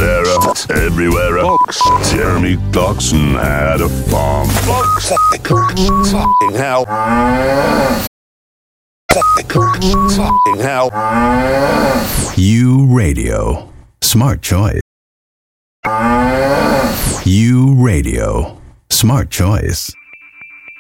there, everywhere else. Jeremy Clarkson had a farm. Fucking hell. Fucking hell. U Radio. Smart choice. U Radio. Smart choice.